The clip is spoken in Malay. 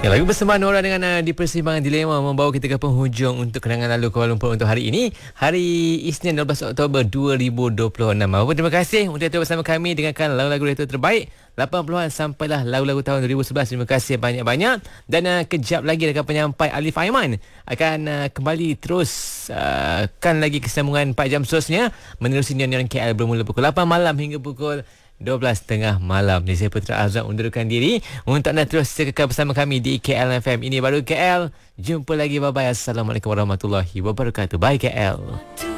Lagu bersama Nora dengan di Persimpangan Dilema membawa kita ke penghujung untuk kenangan lalu Kuala Lumpur untuk hari ini, hari Isnin 12 Oktober 2026. Terima kasih untuk itu bersama kami dengarkan lagu-lagu retro terbaik 80-an sampailah lagu-lagu tahun 2011. Terima kasih banyak-banyak. Dan kejap lagi rakan penyampai Alif Aiman akan kembali terus kan lagi kesambungan 4 jam seterusnya menerusi Neon KL bermula pukul 8 malam hingga pukul 12.30 malam. Ni saya Putra Azam undurkan diri untuk anda terus kekal bersama kami di KL FM. Ini baru KL. Jumpa lagi. Bye-bye. Assalamualaikum warahmatullahi wabarakatuh. Bye KL.